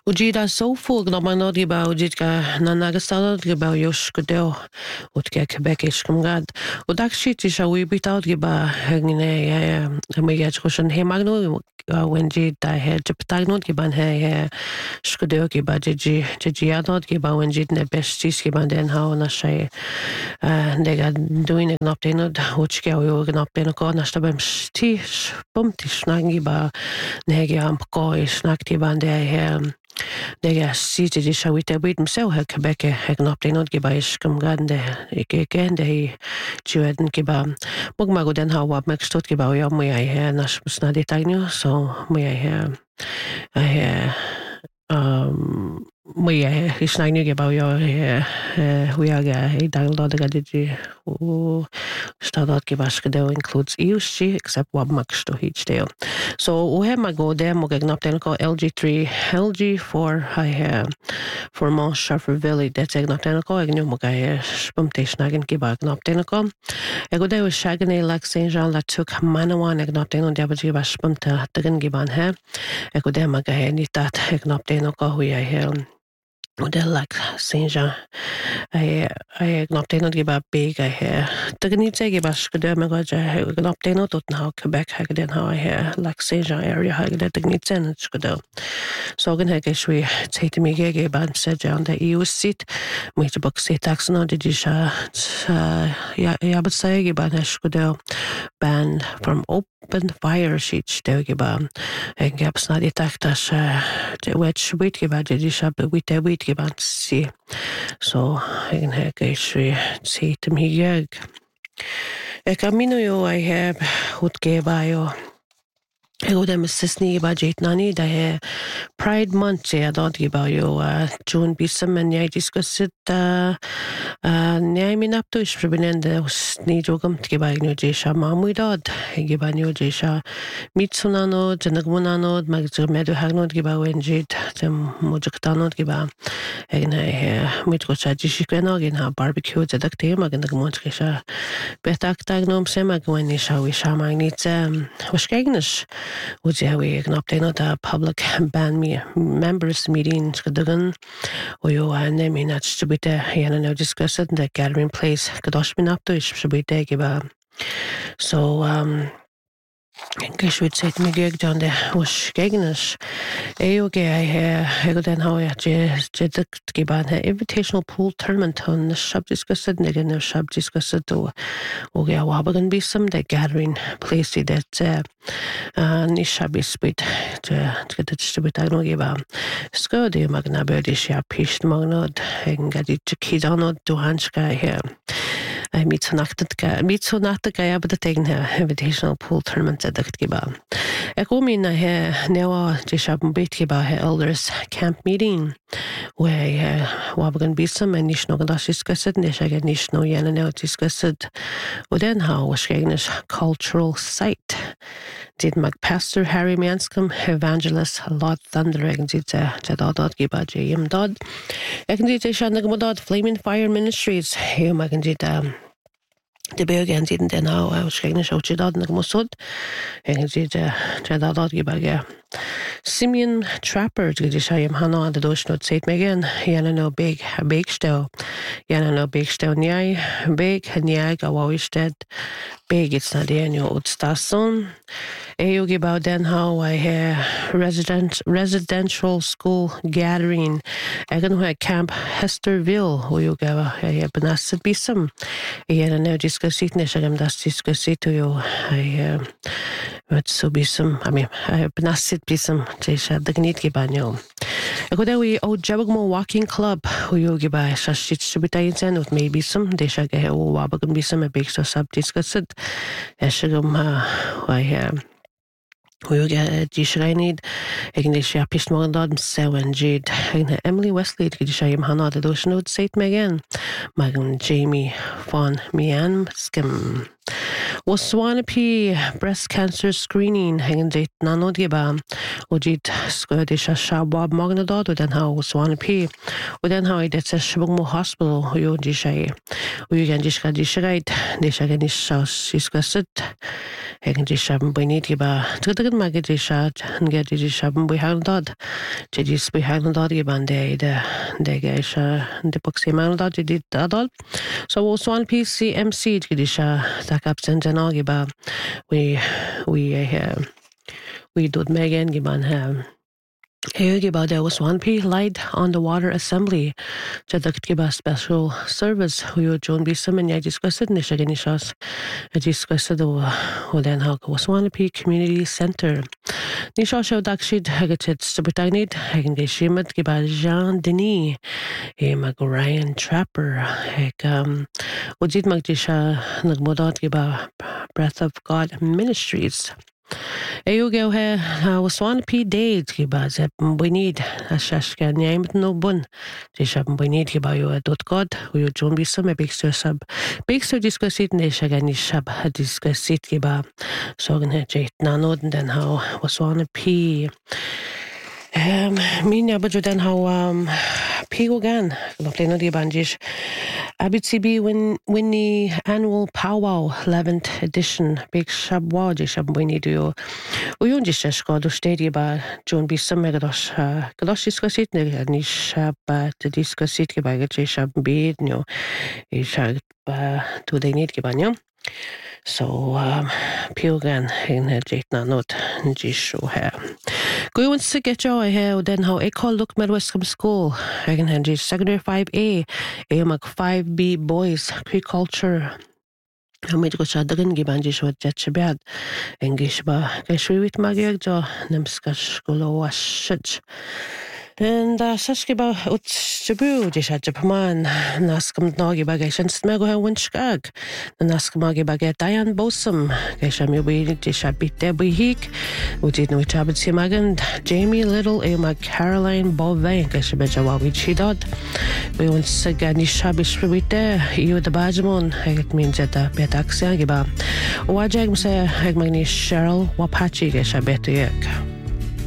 Ujida so fog na man nodi ba ujidka na nagastalod giba yosh kudeo utke Quebec ishkumgad. Udak shit isha we bit out giba hangine ya me yach kushan he magno wenji da he jiptagnod giban he shkudeo giba jiji adod giba wenji ne bestis giba den how na shay nega doing it noptenod uchke o gnoptenko na stabem sti bumtish nagiba negi am ko isnakti bande he Nega sita di sa wita wit himself ha Quebec ha gnoptenod giba ishkum gande ikende hi jueden giba mugmago den ha wab mekstot giba ya muy ai he nas snadi tagnu so muy ai he muy ai isnagnu giba ya huyaga he daglo daga digi o stadot giba skadeo includes EUC except wab meksto each day so we mago de mo gnopten ko LG3 LG4 ha for Mont Sharperville det gnopten ko agnu mo ga spumteshnagen giba gnopten ko ego de shagane like Saint Jean la took manawan gnopten on diabaji ba spumta dagen giban he ego de maga ni tat gnopten ko huya he model like Saint Jean I gnopten giba big I he dagen ni te giba skade me ga gnopten tot na Quebec ha den ha he like Saint Jean area ha de dagen ni ten skade so gan ha ge shwi tate mi ge ban se Jean de EU sit mi te box se taxon de disha ja but say giba na skade ban from open fire sheet de giba en gaps na de taktas de wet wit giba de disha wit giba si so en ha ge shwi tate mi ge camino yo I have hut ge ba yo ego dem sisni ba jet nani da he Pride Month ya dod giba yo June bisam and ya discussit nyai min up to is prebinende ni jogam giba no jesha mamu dod giba no jesha mitsunano janagmunano magjo medu hagnod giba wenjid dem mojuktano giba egna he mitgo chaji shikeno gen ha barbecue jadak te magan gmont kesha betak tagnom sema gwen sha we sha magnit was we gnopten da public band members meetings kadugan oyo ane minat stubite yana no discussed the gathering place kadoshmin up to stubite giba so English would say to me gig John de was gegness AOG I ego den how ya je giban invitational pool tournament on the sub discussed again no sub discussed to oge wabagan be some the gathering place that ni shabi spit to get it to be no giba sko de magna body sha pisht magnod engadi kidano to hanska here I meet so nachtig ja but tegen invitational pool tournament at giba. Ek kom in he newa je shabn bit giba he elders camp meeting where wabagan bisam and nish no gadas discussed nish again nish no yana no discussed og den how was genes cultural site did my pastor Harry Manscombe evangelist Lord Thundering did dot giba jim dod ek did shan dod Flaming Fire Ministries he magan did de begen didn't den how I was genes out dod na mosod en did dot giba Simeon Trapper did shayim hana the dosh not say me again yana no big stel nyai big nyai gawisted big it's not the annual utstason Eogi about then how I hear residential school gathering again where camp Hesterville who you go I benasid bisum yana no discussit ne shagam das discussit to you I but so bisum I mean I benasid bisum jesha dagnit gibanyo Ego da we o jabagmo walking club who you give by shashit subitayin with maybe some de shage o wabagan bisum a big so sub discussit eshagum I who you get dishreinid English ya pishmodad seven jid Emily Wesley did shayim hana the dosh node say me again magun Jamie von Mian skim Waswanapi breast cancer screening hanging date nanod giba ujit skadisha shabab magnadod udan how Waswanapi udan how it says Shibungmo hospital uyu jishay uyu ganjishka jishagait deshaganisha iskasit hanging jishab binit giba tudagan magajisha and get jishab bihagdod jis bihagdod gibande de gaisha the boximandod did adol so Waswanapi CMC jidisha takapsen giba we did Megan giban giba there was Waswanapi light on the water assembly jadak giba special service who John Bisam and discussed nishaganishas discussed the then how Waswanapi Community Center nisha show dakshid hagatit subitagnid hagangishimat giba Jean Denis mag Ryan Trapper wajid magdisha nagmodot giba Breath of God Ministries. Ayugaw Waswanapi Days giba zep bunid ashashka nyaimit no bun jishab bunid giba yo .god uyo John Bisam e bigster diskussit neshaganishab diskussit giba sogen jait nanod den how Waswanapi Minya bajudan how Pigogan Lofleno di Banjish ABCB when the annual powwow 11th edition big shabwa jishabwini do uyun jishashko do stadi ba John Bisam megadosh gadosh diskussit ne nishab to diskussit giba jishab bid no ishab to they need gibanyo so Pigogan in jait nanot jishu ha Going to get your hair, then how I call look Midwestcombe School. I can hand you secondary 5A, mag 5B boys, Cree culture. I made go shadagan gibanji shwat jetchabad. English ba, kashwi with magic jaw, nemskash golo washach. And Sashkiba Utshabu, Jishajapaman, Naskam Nogi Bagation Smego Winchgag, the Naskamagi Baget Diane Bosom, Gashamubi, Jishabit Debbie Heek, Udit Nuchabit Simagand, Jamie Little, Emma Caroline Bove, Gashabejawawi Chidod. We want Sagani Shabish Rite, you the Bajamon, it means at the Betaxiagiba. Wajag say, Hagmani Cheryl Wapachi, Gashabetiak.